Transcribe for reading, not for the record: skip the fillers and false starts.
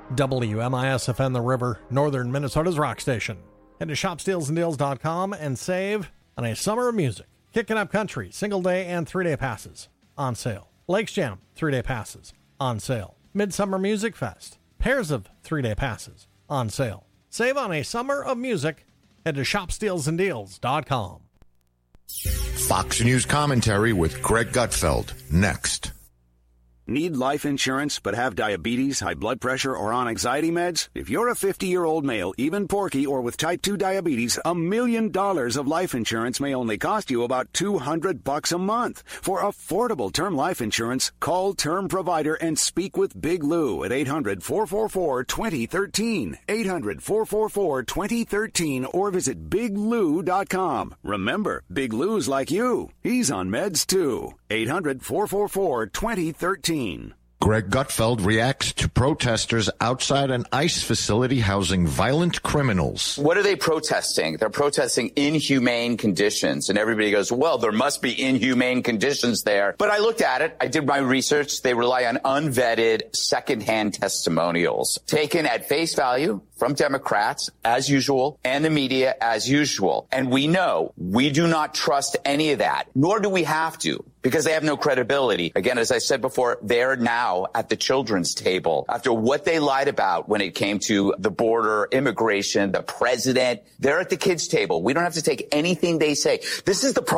WMISFN The River, northern Minnesota's rock station. Head to shopsteelsanddeals.com and save on a summer of music. Kicking Up Country, single-day and 3-day passes on sale. Lakes Jam, 3-day passes on sale. Midsummer Music Fest, pairs of 3-day passes on sale. Save on a summer of music. Head to shopsteelsanddeals.com. Fox News commentary with Greg Gutfeld, next. Need life insurance but have diabetes, high blood pressure, or on anxiety meds? If you're a 50-year-old male, even porky, or with type 2 diabetes, $1 million of life insurance may only cost you about $200 a month. For affordable term life insurance, call Term Provider and speak with Big Lou at 800-444-2013. 800-444-2013 or visit biglou.com. Remember, Big Lou's like you. He's on meds too. 800-444-2013. Greg Gutfeld reacts to protesters outside an ICE facility housing violent criminals. What are they protesting? They're protesting inhumane conditions. And everybody goes, well, there must be inhumane conditions there. But I looked at it. I did my research. They rely on unvetted secondhand testimonials taken at face value from Democrats, as usual, and the media, as usual. And we know we do not trust any of that, nor do we have to, because they have no credibility. Again, as I said before, they're now at the children's table after what they lied about when it came to the border, immigration, the president. They're at the kids' table. We don't have to take anything they say. This is the problem.